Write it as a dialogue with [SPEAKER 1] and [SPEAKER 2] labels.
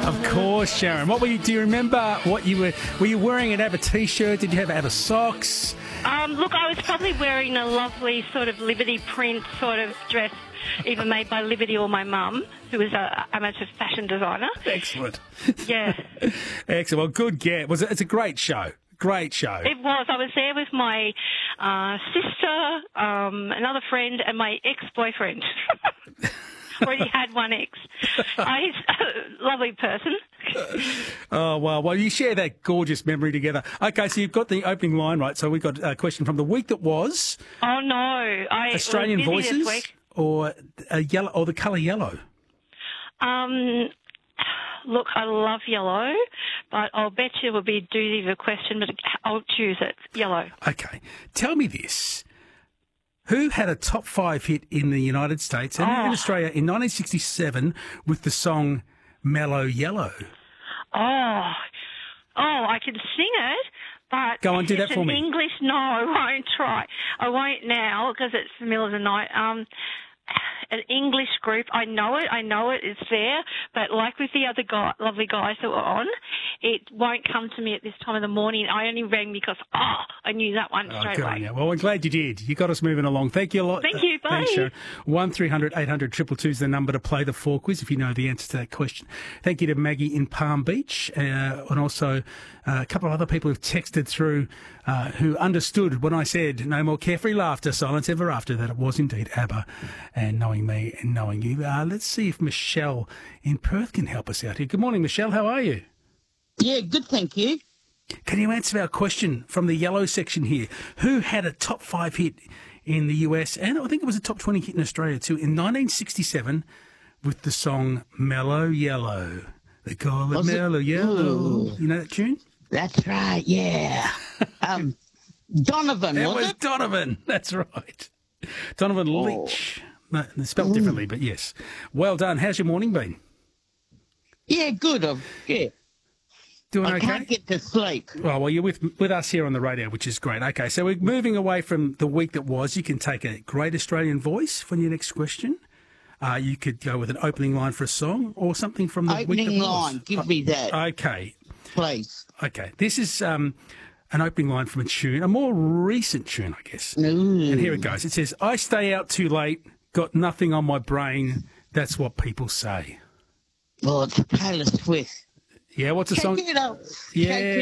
[SPEAKER 1] Of course, Sharon. What were you? Do you remember what you were you wearing an ABBA T-shirt? Did you have ABBA socks?
[SPEAKER 2] Look, I was probably wearing a lovely sort of Liberty print sort of dress, either made by Liberty or my mum, who was an amateur fashion designer.
[SPEAKER 1] Excellent.
[SPEAKER 2] Yeah.
[SPEAKER 1] Excellent. Well, good get. It's a great show. Great show.
[SPEAKER 2] It was. I was there with my sister, another friend, and my ex-boyfriend. Already had one ex. He's a lovely person.
[SPEAKER 1] Oh, well, you share that gorgeous memory together. Okay, so you've got the opening line right. So we've got a question from the week that was.
[SPEAKER 2] Oh, no.
[SPEAKER 1] Australian
[SPEAKER 2] was busy
[SPEAKER 1] Voices
[SPEAKER 2] this week.
[SPEAKER 1] or yellow or the colour yellow?
[SPEAKER 2] Look, I love yellow, but I'll bet you it will be a doozy of a question, but I'll choose it. Yellow.
[SPEAKER 1] Okay. Tell me this. Who had a top 5 hit in the United States and in Australia in 1967 with the song Mellow Yellow?
[SPEAKER 2] Oh, I can sing it, but
[SPEAKER 1] go on, do that for me.
[SPEAKER 2] English, no, I won't try. I won't now because it's the middle of the night. An English group, I know it, it's there, but like with the other lovely guys that were on, it won't come to me at this time of the morning. I only rang because, I knew that one straight
[SPEAKER 1] good
[SPEAKER 2] away.
[SPEAKER 1] on you. Well, we're glad you did. You got us moving along. Thank you a lot.
[SPEAKER 2] Thank you, bye.
[SPEAKER 1] Thanks, Sharon. 1300 800 222 is the number to play the 4 quiz if you know the answer to that question. Thank you to Maggie in Palm Beach and also a couple of other people who've texted through who understood when I said no more carefree laughter, silence ever after, that it was indeed ABBA. And knowing me and knowing you, let's see if Michelle in Perth can help us out here. Good morning, Michelle. How are you?
[SPEAKER 3] Yeah, good, thank you.
[SPEAKER 1] Can you answer our question from the yellow section here? Who had a top 5 hit in the US, and I think it was a top 20 hit in Australia too, in 1967 with the song Mellow Yellow? They call it Mellow Yellow.
[SPEAKER 3] Ooh.
[SPEAKER 1] You know that tune?
[SPEAKER 3] That's right, yeah. Donovan,
[SPEAKER 1] It
[SPEAKER 3] was
[SPEAKER 1] was
[SPEAKER 3] it?
[SPEAKER 1] Donovan, that's right. Donovan Leach. No, spelled differently, but yes. Well done. How's your morning been?
[SPEAKER 3] Yeah, good.
[SPEAKER 1] Doing
[SPEAKER 3] I
[SPEAKER 1] okay?
[SPEAKER 3] can't get to sleep.
[SPEAKER 1] Oh, well, you're with us here on the radio, which is great. Okay, so we're moving away from the week that was. You can take a great Australian voice for your next question. You could go with an opening line for a song or something from the week that was.
[SPEAKER 3] Opening line, give me that.
[SPEAKER 1] Okay.
[SPEAKER 3] Please.
[SPEAKER 1] Okay, this is an opening line from a tune, a more recent tune, I guess.
[SPEAKER 3] Ooh.
[SPEAKER 1] And here it goes. It says, I stay out too late, got nothing on my brain, that's what people say.
[SPEAKER 3] Well, it's Taylor Swift.
[SPEAKER 1] Yeah, what's the song?
[SPEAKER 3] Shake it up.
[SPEAKER 1] Yeah.
[SPEAKER 3] Shake it